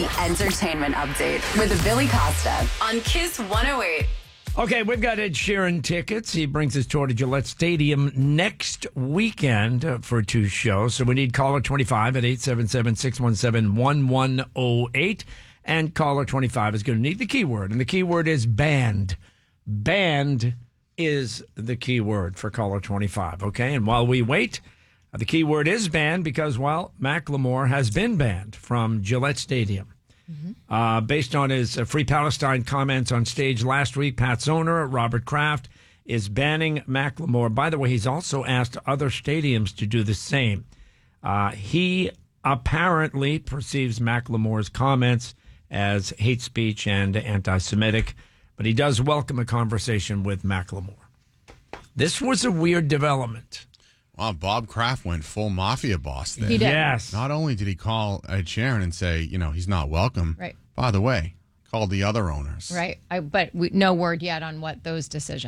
Entertainment update with Billy Costa on Kiss 108. Okay, we've got Ed Sheeran tickets. He brings his tour to Gillette Stadium next weekend for 2 shows. So we need caller 25 at 877-617-1108. And caller 25 is going to need the keyword. And the keyword is banned. Banned is the keyword for caller 25. Okay, and while we wait, the keyword is banned because, well, Macklemore has been banned from Gillette Stadium. Based on his Free Palestine comments on stage last week, Pat's owner, Robert Kraft, is banning Macklemore. By the way, he's also asked other stadiums to do the same. He apparently perceives Macklemore's comments as hate speech and anti-Semitic, but he does welcome a conversation with Macklemore. This was a weird development. Wow, Bob Kraft went full mafia boss there. He did. Yes. Not only did he call Ed Sheeran and say, he's not welcome. Right. By the way, called the other owners. Right. But no word yet on what those decisions